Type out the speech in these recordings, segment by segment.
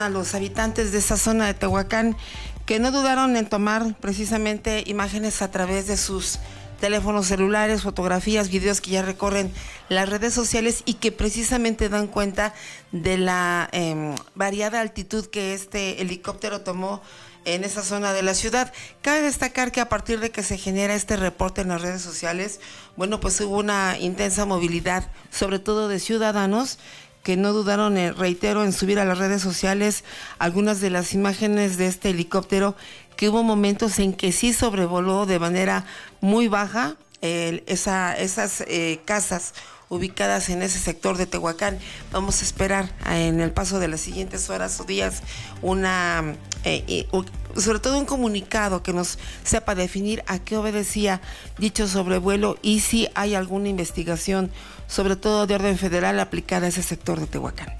A los habitantes de esa zona de Tehuacán que no dudaron en tomar precisamente imágenes a través de sus teléfonos celulares, fotografías, videos que ya recorren las redes sociales y que precisamente dan cuenta de la variada altitud que este helicóptero tomó en esa zona de la ciudad. Cabe destacar que a partir de que se genera este reporte en las redes sociales, bueno, pues hubo una intensa movilidad, sobre todo de ciudadanos, que no dudaron, reitero, en subir a las redes sociales algunas de las imágenes de este helicóptero, que hubo momentos en que sí sobrevoló de manera muy baja esas casas ubicadas en ese sector de Tehuacán. Vamos a esperar en el paso de las siguientes horas o días sobre todo un comunicado que nos sepa definir a qué obedecía dicho sobrevuelo y si hay alguna investigación, sobre todo de orden federal, aplicada a ese sector de Tehuacán.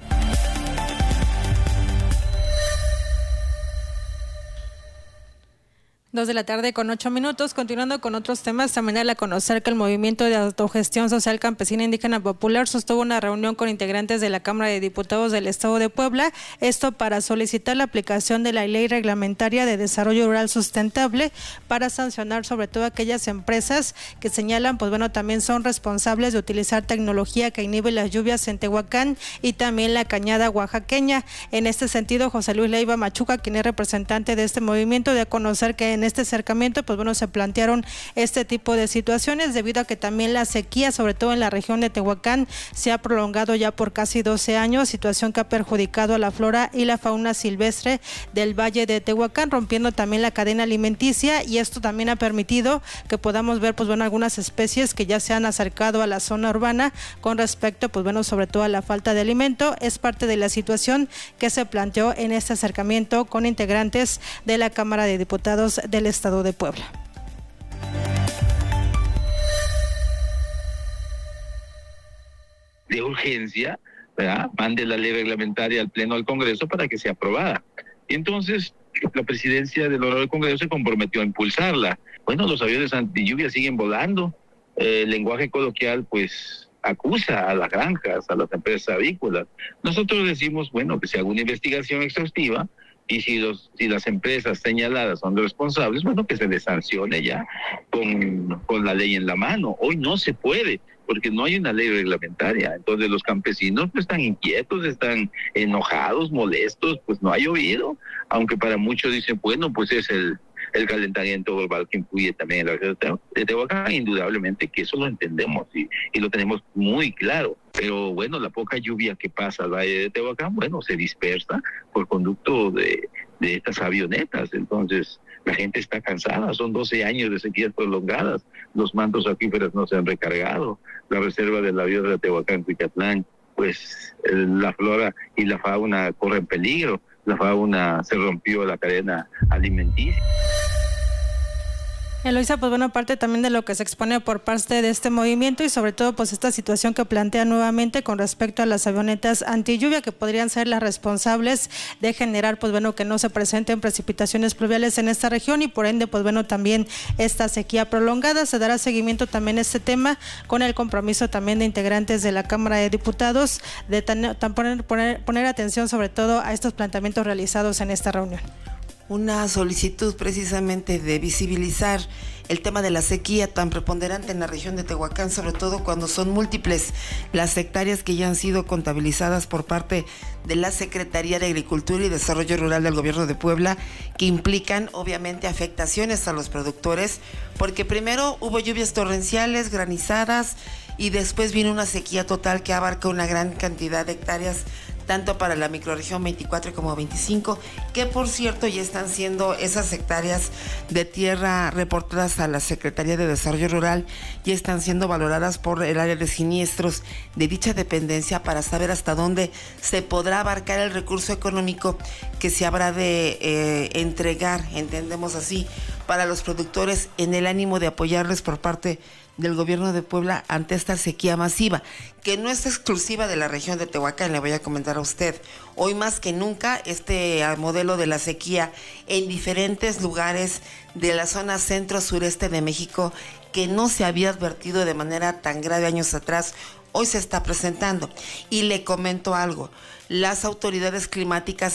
2:08 p.m. Continuando con otros temas, también al conocer que el Movimiento de Autogestión Social Campesina Indígena Popular sostuvo una reunión con integrantes de la Cámara de Diputados del Estado de Puebla, esto para solicitar la aplicación de la Ley Reglamentaria de Desarrollo Rural Sustentable para sancionar sobre todo aquellas empresas que señalan, pues bueno, también son responsables de utilizar tecnología que inhibe las lluvias en Tehuacán y también la cañada oaxaqueña. En este sentido, José Luis Leiva Machuca, quien es representante de este movimiento, dio a conocer que en este acercamiento, pues bueno, se plantearon este tipo de situaciones debido a que también la sequía, sobre todo en la región de Tehuacán, se ha prolongado ya por casi 12 años, situación que ha perjudicado a la flora y la fauna silvestre del Valle de Tehuacán, rompiendo también la cadena alimenticia, y esto también ha permitido que podamos ver, pues bueno, algunas especies que ya se han acercado a la zona urbana con respecto, pues bueno, sobre todo a la falta de alimento. Es parte de la situación que se planteó en este acercamiento con integrantes de la Cámara de Diputados del Estado de Puebla. De urgencia, ¿verdad? Mande la ley reglamentaria al Pleno del Congreso para que sea aprobada. Y entonces la presidencia del Honorable Congreso se comprometió a impulsarla. Bueno, los aviones antilluvia siguen volando. El lenguaje coloquial, pues, acusa a las granjas, a las empresas avícolas. Nosotros decimos, bueno, que se haga una investigación exhaustiva, y si las empresas señaladas son responsables, bueno, que se les sancione ya con la ley en la mano. Hoy no se puede, porque no hay una ley reglamentaria. Entonces los campesinos pues están inquietos, están enojados, molestos, pues no ha llovido. Aunque para muchos dicen, bueno, pues es el calentamiento global que influye también en la región de Tehuacán. Indudablemente que eso lo entendemos y lo tenemos muy claro. Pero bueno, la poca lluvia que pasa al Valle de Tehuacán, bueno, se dispersa por conducto de estas avionetas. Entonces la gente está cansada, son 12 años de sequías prolongadas, los mantos acuíferos no se han recargado, la reserva de la biosfera de Tehuacán-Cuicatlán, pues la flora y la fauna corren peligro, la fauna se rompió la cadena alimenticia. Eloisa, pues bueno, parte también de lo que se expone por parte de este movimiento y sobre todo pues esta situación que plantea nuevamente con respecto a las avionetas antilluvia que podrían ser las responsables de generar, pues bueno, que no se presenten precipitaciones pluviales en esta región y por ende, pues bueno, también esta sequía prolongada. Se dará seguimiento también a este tema con el compromiso también de integrantes de la Cámara de Diputados de poner atención sobre todo a estos planteamientos realizados en esta reunión. Una solicitud precisamente de visibilizar el tema de la sequía tan preponderante en la región de Tehuacán, sobre todo cuando son múltiples las hectáreas que ya han sido contabilizadas por parte de la Secretaría de Agricultura y Desarrollo Rural del Gobierno de Puebla, que implican obviamente afectaciones a los productores, porque primero hubo lluvias torrenciales, granizadas, y después vino una sequía total que abarca una gran cantidad de hectáreas, tanto para la microrregión 24 como 25, que por cierto ya están siendo esas hectáreas de tierra reportadas a la Secretaría de Desarrollo Rural, ya están siendo valoradas por el área de siniestros de dicha dependencia para saber hasta dónde se podrá abarcar el recurso económico que se habrá de entregar, entendemos así, para los productores en el ánimo de apoyarles por parte del Gobierno de Puebla ante esta sequía masiva, que no es exclusiva de la región de Tehuacán, le voy a comentar a usted. Hoy más que nunca, este modelo de la sequía en diferentes lugares de la zona centro-sureste de México, que no se había advertido de manera tan grave años atrás, hoy se está presentando. Y le comento algo, las autoridades climáticas